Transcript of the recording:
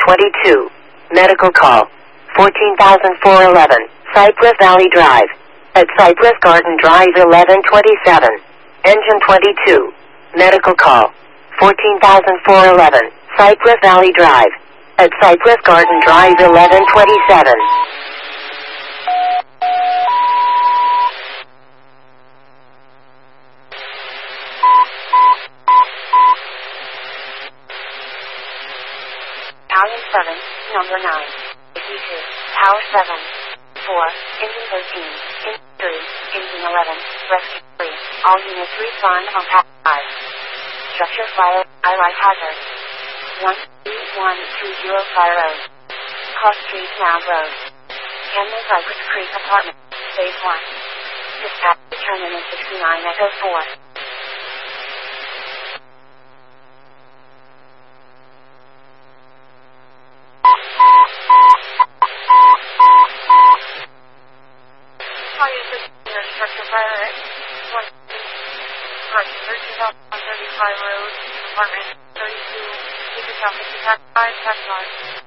22. Medical call. 14,411. Cypress Valley Drive. At Cypress Garden Drive 1127. Engine 22. Medical call. 14,411. Cypress Valley Drive. At Cypress Garden Drive 1127. Battalion 7, number 9. Safety 2, Tower 7. 4, Engine 13, Engine 3, Engine 11, Rescue 3. All units respond on path 5. Structure fire, high-rise hazard. 13120 Fire Road. Cross Street, Mound Road. Canyon Cypress Creek Apartment, Phase 1. Dispatch, determinant 69 Echo 4. Structure fire at 1 13,135 Road, Apartment 32, Secret South 55, Test Line.